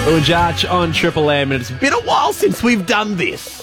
Ujach on Triple M, and it's been a while since we've done this.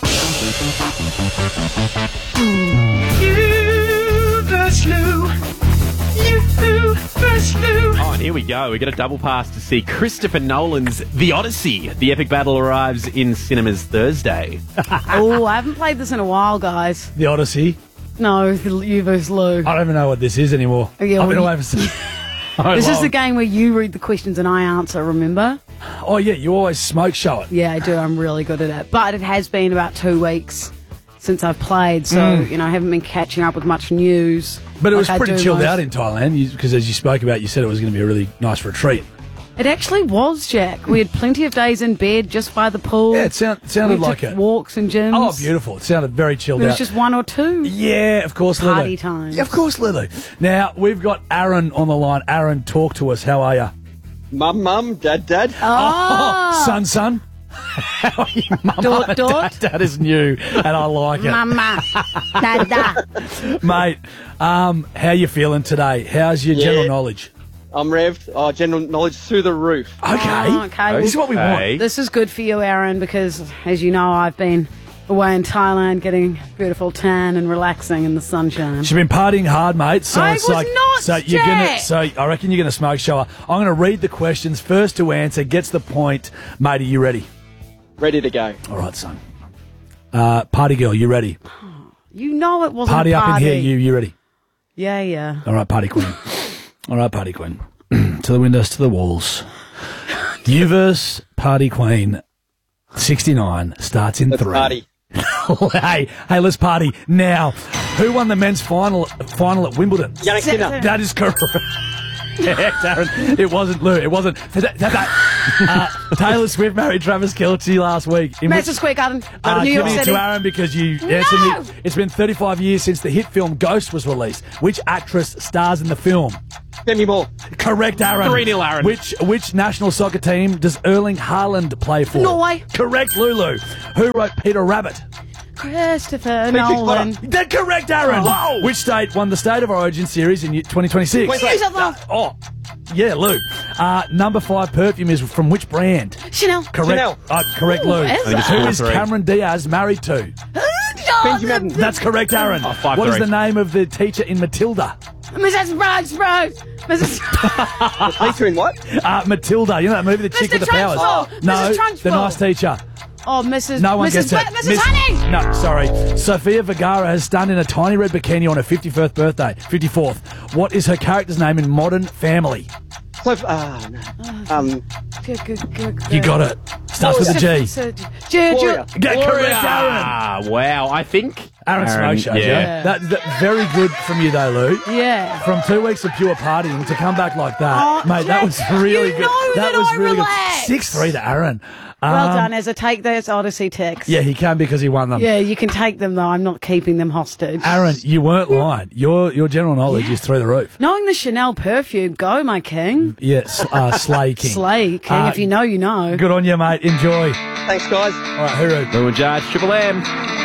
Oh, and here we go. We get a double pass to see Christopher Nolan's The Odyssey. The epic battle arrives in cinemas Thursday. Oh, I haven't played this in a while, guys. The Odyssey. No, you versus Lou. I don't even know what this is anymore. Yeah, I've been away for This is the game where you read the questions and I answer, remember? Oh, yeah, you always smoke show it. Yeah, I do. I'm really good at it. But it has been about 2 weeks since I've played, so, I haven't been catching up with much news. But it was pretty chilled out in Thailand, because as you spoke about, you said it was going to be a really nice retreat. It actually was, Jack. We had plenty of days in bed just by the pool. Yeah, it sounded we like took it. Walks and gyms. Oh, beautiful. It sounded very chilled out. It was just 1 or 2. Yeah, of course, Lulu. Party time. Yeah, of course, Lulu. Now, we've got Aaron on the line. Aaron, talk to us. How are you? Mum, dad. Oh, Son. How are you, Mama? Dot. Dad is new, and I like it. Mama. Dada. Mate, how you feeling today? How's your general knowledge? I'm revved. General knowledge through the roof. Okay. Okay. This is what we want. This is good for you, Aaron, because, as you know, I've been away in Thailand getting beautiful tan and relaxing in the sunshine. She's been partying hard, mate. So I it's was like, not, so you're Jack. So I reckon you're gonna smoke show her. I'm gonna read the questions. First to answer gets the point. Mate, are you ready? Ready to go. All right, son. Party girl, you ready? You know it wasn't Party a up party. in here, you ready? Yeah. All right, party queen. All right, party queen. To the windows, to the walls. You versus party queen. 69 starts in Let's 3. party. hey, let's party now. Who won the men's final at Wimbledon? Yannick Sinner. That is correct. Darren, it wasn't Lou. It wasn't. Taylor Swift married Travis Kelce last week. Madison Square Garden, New York Giving it City. to Aaron because you answered me. It's been 35 years since the hit film Ghost was released. Which actress stars in the film? Demi Moore. Correct, Aaron. 3-0, Aaron. Which national soccer team does Erling Haaland play for? Norway. Correct, Lulu. Who wrote Peter Rabbit? Christopher Nolan. That correct, Aaron. Whoa. Which state won the State of Origin series in 2026? Queensland. New South Wales. Oh, yeah, Lou. Number 5 perfume is from which brand? Chanel. Correct. Chanel. Correct, Lou. Where's that? Who is 4-3. Cameron Diaz married to? Benji Madden. That's correct, Aaron. 5-3. What is the name of the teacher in Matilda? Mrs. Rose. Mrs. Lisa in what? Matilda. You know that movie, the chick Mr. with the powers? Trunchbull. No, Mrs. Trunchbull. the nice teacher. Oh, Mrs. No one Mrs. gets it. Mrs. Honey. No, sorry. Sofia Vergara has stunned in a tiny red bikini on her 54th birthday. 54th. What is her character's name in Modern Family? No. Good. You got it. Starts with a G. Gloria. Yeah, correct, Aaron. Ah, wow. I think Aaron Smoke shows, yeah. That very good from you, though, Lou. Yeah. From 2 weeks of pure partying to come back like that, Oh, mate, that was really you good. know that was I really relaxed. good. 6-3 to Aaron. Well done, as I take those Odyssey texts. Yeah, he can because he won them. Yeah, you can take them, though. I'm not keeping them hostage. Aaron, you weren't lying. Your general knowledge is through the roof. Knowing the Chanel perfume, go, my king. Yes, Slay King. Slay, king. If you know, you know. Good on you, mate. Enjoy. Thanks, guys. All right, hooroo. Ujach, Triple M.